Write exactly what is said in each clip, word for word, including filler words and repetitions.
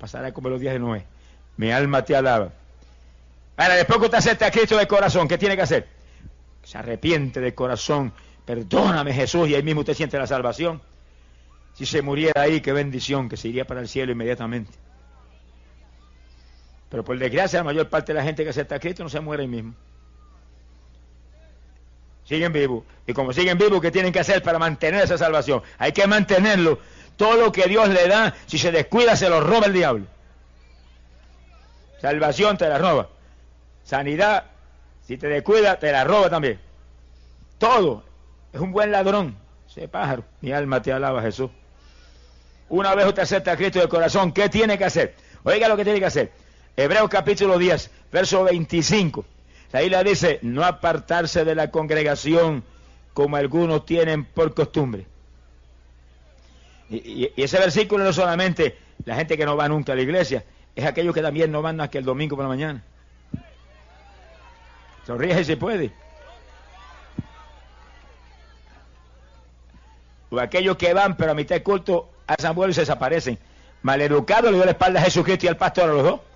pasará como los días de Noé. Mi alma te alaba. Ahora, después que usted acepta a Cristo de corazón, ¿qué tiene que hacer? Se arrepiente de corazón. Perdóname, Jesús, y ahí mismo usted siente la salvación. Si se muriera ahí, qué bendición, que se iría para el cielo inmediatamente. Pero por desgracia, la mayor parte de la gente que acepta a Cristo no se muere ahí mismo. Siguen vivos. Y como siguen vivos, ¿qué tienen que hacer para mantener esa salvación? Hay que mantenerlo. Todo lo que Dios le da, si se descuida, se lo roba el diablo. Salvación te la roba. Sanidad, si te descuida, te la roba también. Todo. Es un buen ladrón. Ese pájaro. Mi alma te alaba, Jesús. Una vez usted acepta a Cristo de corazón, ¿qué tiene que hacer? Oiga lo que tiene que hacer. Hebreos capítulo diez, verso veinticinco. La Biblia dice, no apartarse de la congregación como algunos tienen por costumbre. Y, y, y ese versículo no solamente la gente que no va nunca a la iglesia, es aquellos que también no van más que el domingo por la mañana. Sonríe si puede. O aquellos que van, pero a mitad de culto a San Buelo y se desaparecen. Maleducado le dio la espalda a Jesucristo y al pastor, a los dos.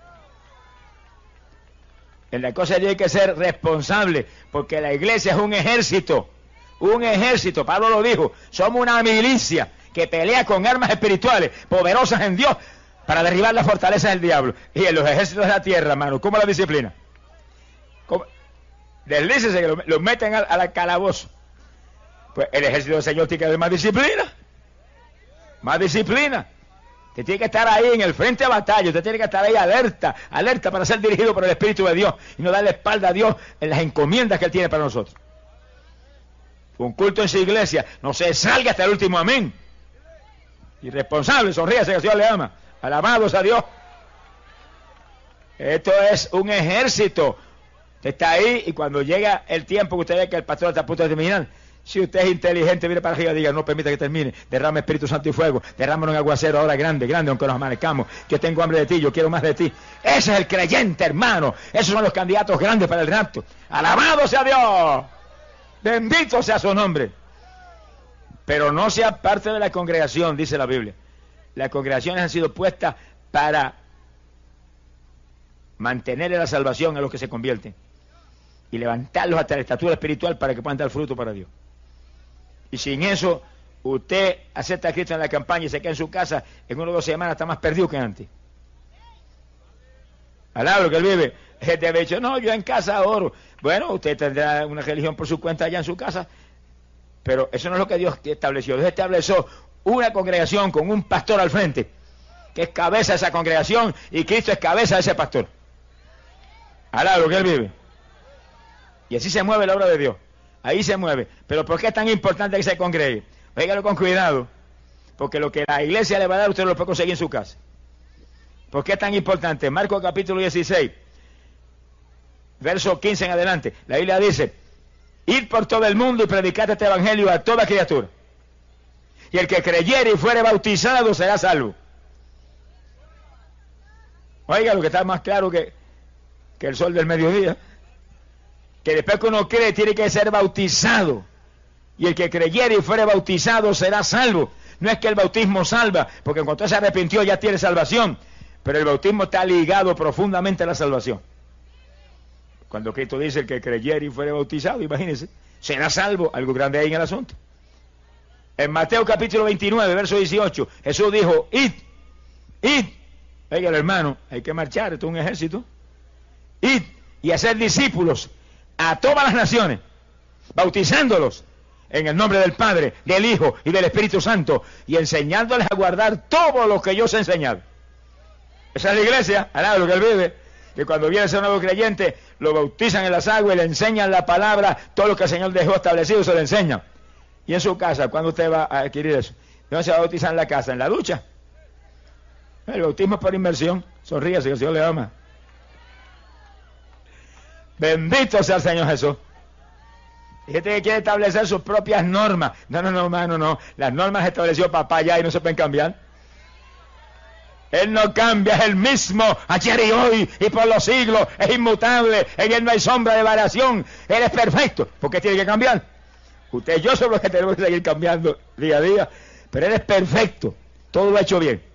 En la cosa hay que ser responsable, porque la iglesia es un ejército, un ejército, Pablo lo dijo, somos una milicia que pelea con armas espirituales, poderosas en Dios, para derribar las fortalezas del diablo. Y en los ejércitos de la tierra, hermano, ¿cómo la disciplina? ¿Cómo? Deslícese que los lo meten al, al calabozo. Pues el ejército del Señor tiene que haber más disciplina, más disciplina. Usted tiene que estar ahí en el frente de batalla, usted tiene que estar ahí alerta, alerta para ser dirigido por el Espíritu de Dios y no darle espalda a Dios en las encomiendas que Él tiene para nosotros. Un culto en su iglesia, no se salga hasta el último amén. Irresponsable, sonríase que el Señor le ama. Alabados a Dios. Esto es un ejército. Usted está ahí y cuando llega el tiempo que usted ve que el pastor está a punto de terminar, si usted es inteligente, mire para arriba y diga, no permita que termine, derrame Espíritu Santo y fuego, derrámanos en aguacero ahora grande, grande, aunque nos amanezcamos, yo tengo hambre de ti, yo quiero más de ti. Ese es el creyente, hermano, esos son los candidatos grandes para el rapto. Alabado sea Dios, bendito sea su nombre. Pero no sea parte de la congregación, dice la Biblia. Las congregaciones han sido puestas para mantener la salvación a los que se convierten y levantarlos hasta la estatura espiritual para que puedan dar fruto para Dios. Y sin eso, usted acepta a Cristo en la campaña y se queda en su casa, en una o dos semanas está más perdido que antes. Alabro que él vive. Gente ha dicho, no, yo en casa oro. Bueno, usted tendrá una religión por su cuenta allá en su casa, pero eso no es lo que Dios estableció. Dios estableció una congregación con un pastor al frente, que es cabeza de esa congregación, y Cristo es cabeza de ese pastor. Alabro que él vive. Y así se mueve la obra de Dios. Ahí se mueve. Pero ¿por qué es tan importante que se congregue? Óigalo con cuidado. Porque lo que la iglesia le va a dar, usted lo puede conseguir en su casa. ¿Por qué es tan importante? Marcos capítulo dieciséis, verso quince en adelante. La Biblia dice, id por todo el mundo y predicad este evangelio a toda criatura. Y el que creyere y fuere bautizado será salvo. Oiga, lo que está más claro que, que el sol del mediodía. Que después que uno cree tiene que ser bautizado, y el que creyere y fuere bautizado será salvo. No es que el bautismo salva, porque cuando usted se arrepintió ya tiene salvación, pero el bautismo está ligado profundamente a la salvación. Cuando Cristo dice el que creyere y fuere bautizado, imagínense, será salvo, algo grande ahí en el asunto. En Mateo capítulo veintinueve, verso dieciocho, Jesús dijo, id, id, oiga hermano, hay que marchar, esto es un ejército, id y hacer discípulos a todas las naciones, bautizándolos en el nombre del Padre, del Hijo y del Espíritu Santo, y enseñándoles a guardar todo lo que yo os he enseñado. Esa es la iglesia, alaba lo que él vive, que cuando viene ese nuevo creyente, lo bautizan en las aguas y le enseñan la palabra, todo lo que el Señor dejó establecido se lo enseña. Y en su casa, ¿cuándo usted va a adquirir eso? ¿Dónde se va a bautizar en la casa? ¿En la ducha? El bautismo es por inmersión. Sonríase, que el Señor le ama. Bendito sea el Señor Jesús. Hay gente que quiere establecer sus propias normas. No, no, no, hermano, no. Las normas estableció papá ya y no se pueden cambiar. Él no cambia, es el mismo ayer y hoy y por los siglos, es inmutable, en Él no hay sombra de variación, Él es perfecto. ¿Por qué tiene que cambiar? Usted y yo somos los que tenemos que seguir cambiando día a día, pero Él es perfecto, todo lo ha hecho bien.